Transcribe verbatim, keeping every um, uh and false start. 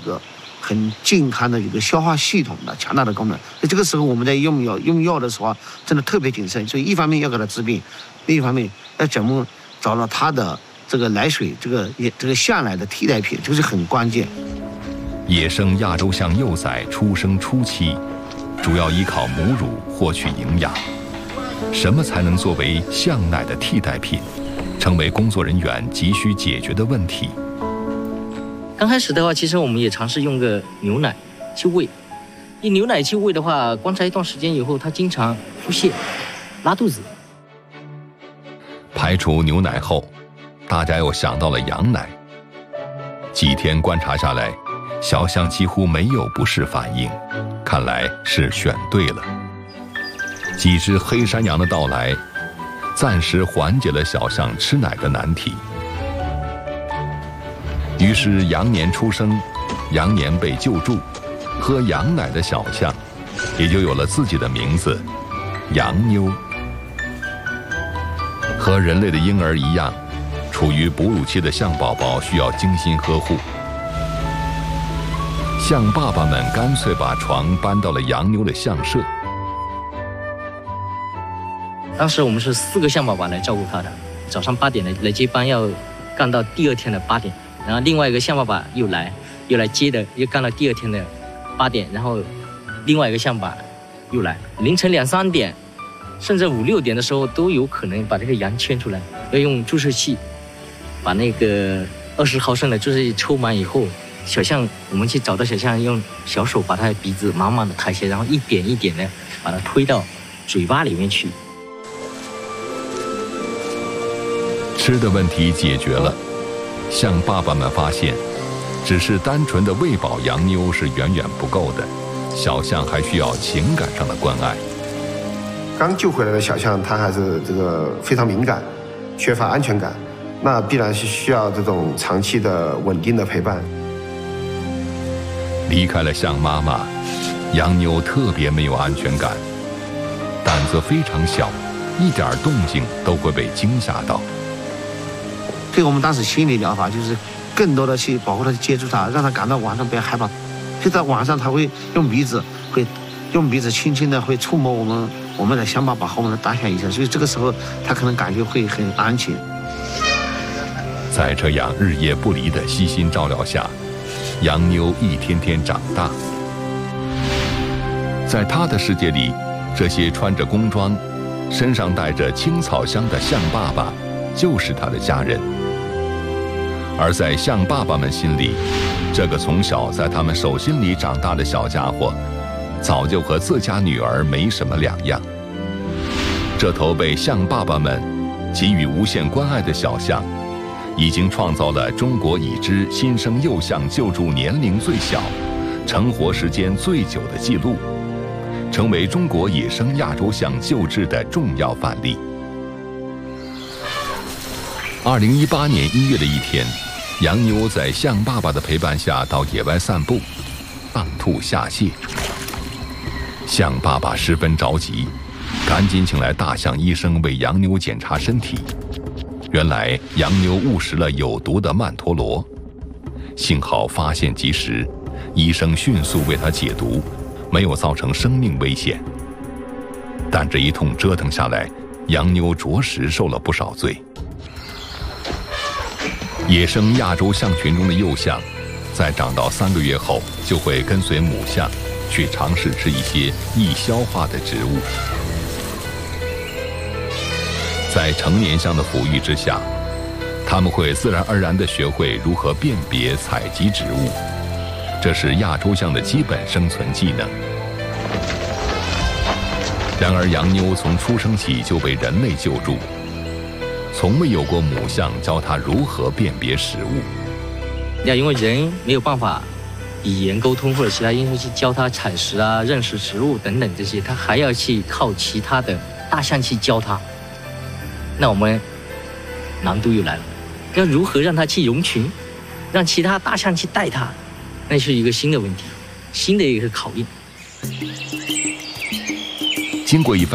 个很健康的一个消化系统的强大的功能。所以这个时候我们在用药用药的时候，真的特别谨慎。所以一方面要给它治病，另一方面要怎么找到它的这个奶水这个这个象奶的替代品，这个是很关键。 野生亚洲象幼崽出生初期，主要依靠母乳获取营养。什么才能作为象奶的替代品，成为工作人员急需解决的问题？ 刚开始的话，其实我们也尝试用个牛奶去喂。一牛奶去喂的话，观察一段时间以后，它经常腹泻、拉肚子。 排除牛奶后，大家又想到了羊奶。几天观察下来，小象几乎没有不适反应，看来是选对了。几只黑山羊的到来，暂时缓解了小象吃奶的难题。于是羊年出生，羊年被救助，喝羊奶的小象也就有了自己的名字——羊妞。和人类的婴儿一样，处于哺乳期的象宝宝需要精心呵护。象爸爸们干脆把床搬到了羊妞的象舍。 当时我们是四个象宝宝来照顾它的，早上八点来来接班，要干到第二天的八点，然后另外一个象爸爸又来，又来接的，又干到第二天的八点，然后另外一个象爸又来，凌晨两三点，甚至五六点的时候都有可能把这个羊牵出来，要用注射器把那个二十毫升的注射器抽满以后，小象我们去找到小象，用小手把它的鼻子满满的抬起来，然后一点一点的把它推到嘴巴里面去。 吃的问题解决了，象爸爸们发现，只是单纯的喂饱羊妞是远远不够的，小象还需要情感上的关爱。 刚救回来的小象，它还是这个非常敏感，缺乏安全感，那必然是需要这种长期的稳定的陪伴。 离开了象妈妈，羊妞特别没有安全感，胆子非常小，一点动静都会被惊吓到。 对我们当时心理疗法就是更多的去保护它、接触它，让它感到晚上不要害怕。就在晚上，它会用鼻子会用鼻子轻轻的会触摸我们我们的象爸爸和我们的大象一下，所以这个时候它可能感觉会很安全。 在这样日夜不离的悉心照料下，羊妞一天天长大。在他的世界里，这些穿着工装、身上带着青草香的象爸爸就是他的家人。而在象爸爸们心里，这个从小在他们手心里长大的小家伙，早就和自家女儿没什么两样。这头被象爸爸们给予无限关爱的小象，已经创造了中国已知新生幼象救助年龄最小、成活时间最久的记录，成为中国野生亚洲象救治的重要范例。二零一八年一月的一天，羊妞在象爸爸的陪伴下到野外散步，上吐下泻。象爸爸十分着急，赶紧请来大象医生为羊妞检查身体。原来羊妞误食了有毒的曼陀罗，幸好发现及时，医生迅速为她解毒，没有造成生命危险。但这一通折腾下来，羊妞着实受了不少罪。野生亚洲象群中的幼象，在长到三个月后，就会跟随母象去尝试吃一些易消化的植物。在成年象的抚育之下，它们会自然而然地学会如何辨别、采集植物，这是亚洲象的基本生存技能。然而，羊妞从出生起就被人类救助，从未有过母象教它如何辨别食物。 要因为人没有办法语言沟通或者其他因素去教它采食啊、认识食物等等这些，它还要去靠其他的大象去教它。那我们难度又来了，要如何让它去融群，让其他大象去带它，那是一个新的问题，新的一个考验。 经过一番